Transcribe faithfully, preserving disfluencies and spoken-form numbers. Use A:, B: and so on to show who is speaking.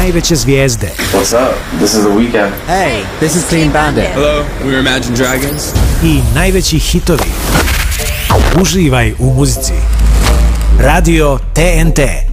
A: najveće zvijezde.
B: What's up? This is The Weeknd.
C: Hey, this is Clean Bandit.
D: Hello, we're Imagine Dragons.
A: I najveći hitovi. Uživaj u muzici. Radio T N T.